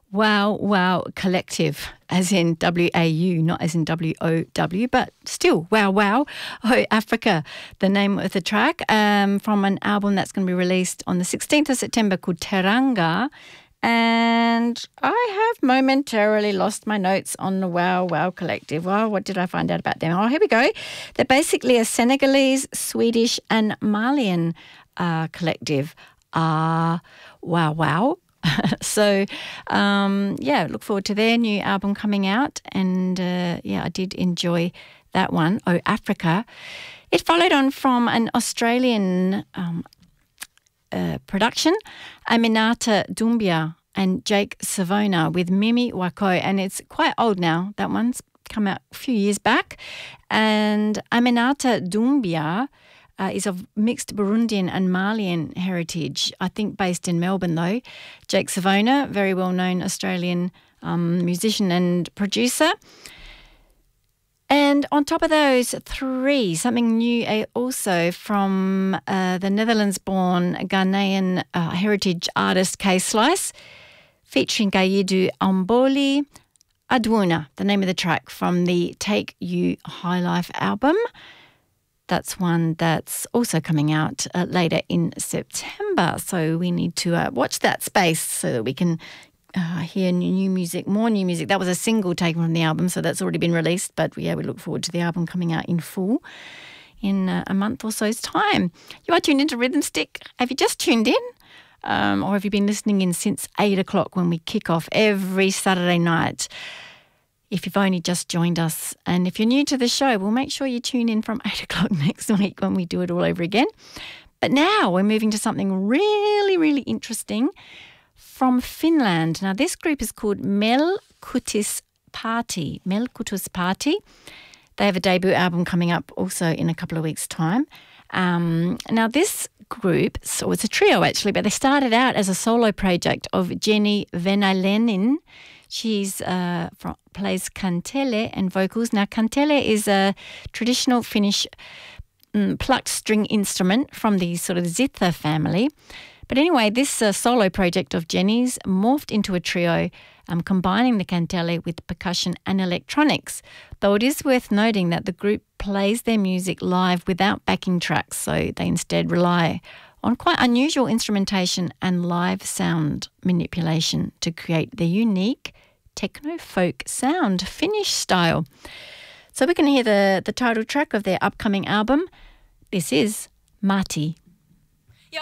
Wow Wow Collective, as in W-A-U, not as in W-O-W, but still Wow Wow. Oh, Africa, the name of the track, from an album that's going to be released on the 16th of September called Teranga. And I have momentarily lost my notes on the Wow Wow Collective. Well, what did I find out about them? Oh, here we go. They're basically a Senegalese, Swedish and Malian collective. Wow Wow. So, look forward to their new album coming out. And, I did enjoy that one, Oh Africa. It followed on from an Australian production, Aminata Doumbia and Jake Savona with Mimi Wako. And it's quite old now. That one's come out a few years back. And Aminata Doumbia is of mixed Burundian and Malian heritage, I think based in Melbourne though. Jake Savona, very well-known Australian musician and producer. And on top of those three, something new also from the Netherlands-born Ghanaian heritage artist K Slice, featuring Gayidu Amboli, Adwuna, the name of the track from the Take You High Life album. That's one that's also coming out later in September. So we need to watch that space so that we can hear new music, more new music. That was a single taken from the album, so that's already been released. But we look forward to the album coming out in full in a month or so's time. You are tuned into Rhythm Stick. Have you just tuned in? Or have you been listening in since 8 o'clock when we kick off every Saturday night? If you've only just joined us, and if you're new to the show, we'll make sure you tune in from 8 o'clock next week when we do it all over again. But now we're moving to something really, really interesting from Finland. Now, this group is called Melkutus Party. Melkutus Party. They have a debut album coming up also in a couple of weeks' time. Now, this group, so it's a trio actually, but they started out as a solo project of Jenny Venäläinen. She's plays kantele and vocals. Now, kantele is a traditional Finnish plucked string instrument from the sort of zither family. But anyway, this solo project of Jenny's morphed into a trio, combining the kantele with percussion and electronics. Though it is worth noting that the group plays their music live without backing tracks, so they instead rely on quite unusual instrumentation and live sound manipulation to create their unique techno-folk sound, Finnish style. So we're going to hear the title track of their upcoming album. This is Mati